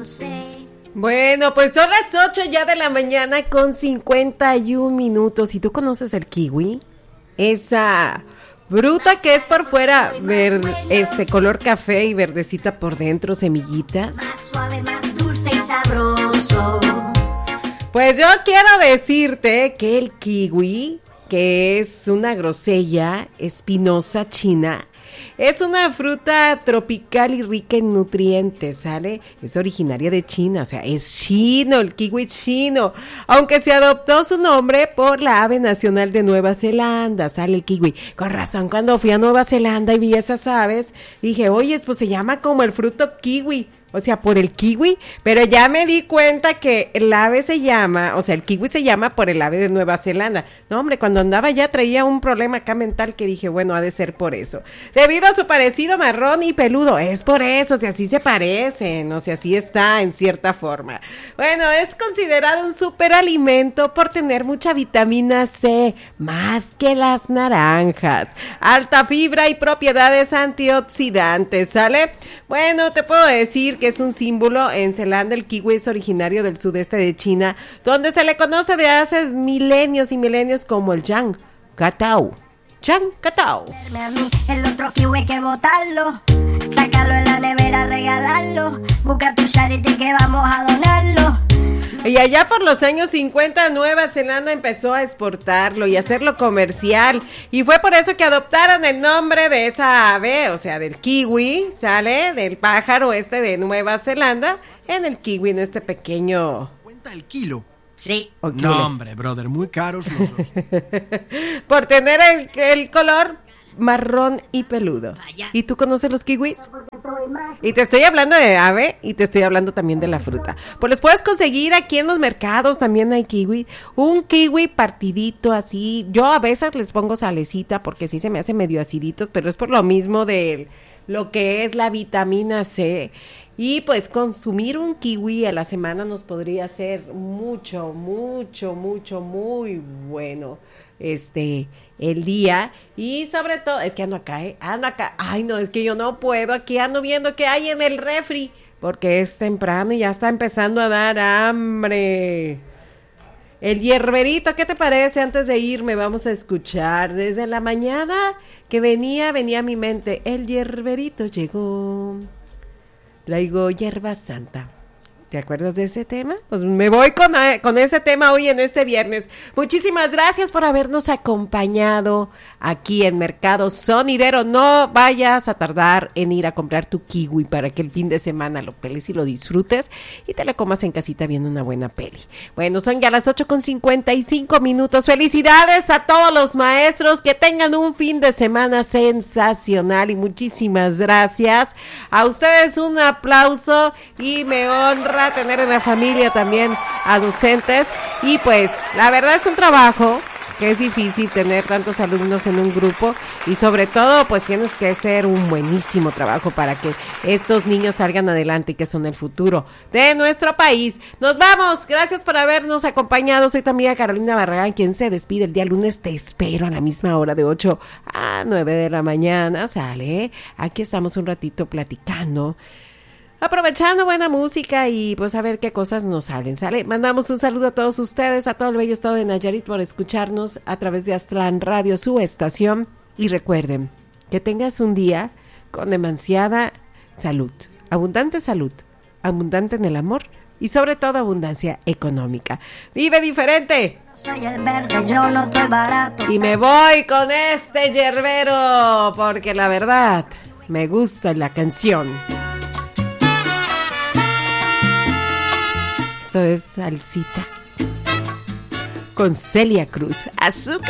Bueno, pues son las 8 ya de la mañana con 51 minutos. ¿Y tú conoces el kiwi? Esa fruta que es por fuera color café y verdecita por dentro, semillitas. Más suave, más dulce y sabroso. Pues yo quiero decirte que el kiwi, que es una grosella espinosa china, es una fruta tropical y rica en nutrientes, ¿sale? Es originaria de China, o sea, es chino, el kiwi chino, aunque se adoptó su nombre por la ave nacional de Nueva Zelanda, ¿sale? El kiwi. Con razón, cuando fui a Nueva Zelanda y vi esas aves, dije, oye, pues se llama como el fruto kiwi. O sea, por el kiwi, pero ya me di cuenta que el ave se llama, o sea, el kiwi se llama por el ave de Nueva Zelanda. No, hombre, cuando andaba ya traía un problema acá mental que dije, bueno, ha de ser por eso. Debido a su parecido marrón y peludo, es por eso, o sea, así se parecen, o sea, así está en cierta forma. Bueno, es considerado un superalimento por tener mucha vitamina C, más que las naranjas, alta fibra y propiedades antioxidantes, ¿sale? Bueno, te puedo decir que es un símbolo en Zelanda. El kiwi es originario del sudeste de China, donde se le conoce de hace milenios y milenios como el Yang Katao. Yang Katao. El otro kiwi hay que botarlo, sacarlo en la nevera, regalarlo, busca tu charity que vamos a donarlo. Y allá por los años 50, Nueva Zelanda empezó a exportarlo y hacerlo comercial. Y fue por eso que adoptaron el nombre de esa ave, o sea, del kiwi, ¿sale? Del pájaro de Nueva Zelanda, en el kiwi, en este pequeño... ¿Cuenta el kilo? Sí. Okay. No, hombre, brother, muy caros los dos. Por tener el color marrón y peludo. ¿Y tú conoces los kiwis? Y te estoy hablando de ave y te estoy hablando también de la fruta. Pues los puedes conseguir aquí en los mercados, también hay kiwi. Un kiwi partidito así. Yo a veces les pongo salecita porque sí se me hace medio aciditos, pero es por lo mismo de lo que es la vitamina C. Y pues consumir un kiwi a la semana nos podría hacer mucho, muy bueno el día. Y sobre todo, es que ando acá, ay no, es que yo no puedo, aquí ando viendo qué hay en el refri, porque es temprano y ya está empezando a dar hambre. El hierberito, ¿qué te parece? Antes de irme vamos a escuchar desde la mañana que venía a mi mente, el hierberito llegó, traigo hierba santa. ¿Te acuerdas de ese tema? Pues me voy con ese tema hoy en este viernes. Muchísimas gracias por habernos acompañado aquí en Mercado Sonidero. No vayas a tardar en ir a comprar tu kiwi para que el fin de semana lo peles y lo disfrutes y te lo comas en casita viendo una buena peli. Bueno, son ya las 8:55. Felicidades a todos los maestros, que tengan un fin de semana sensacional y muchísimas gracias. A ustedes un aplauso y me honra tener en la familia también a docentes, y pues la verdad es un trabajo que es difícil tener tantos alumnos en un grupo, y sobre todo pues tienes que hacer un buenísimo trabajo para que estos niños salgan adelante y que son el futuro de nuestro país. Nos vamos, gracias por habernos acompañado. Soy tu amiga Carolina Barragán, quien se despide el día lunes. Te espero a la misma hora de 8 a 9 de la mañana, ¿sale? Aquí estamos un ratito platicando, aprovechando buena música y pues a ver qué cosas nos salen, ¿sale? Mandamos un saludo a todos ustedes, a todo el bello estado de Nayarit, por escucharnos a través de Aztlán Radio, su estación. Y recuerden, que tengas un día con demasiada salud, abundante en el amor y sobre todo abundancia económica. ¡Vive diferente! Soy el verde, yo no estoy barato. Y me voy con este yerbero, porque la verdad, me gusta la canción. Eso es salsita con Celia Cruz. Azúcar.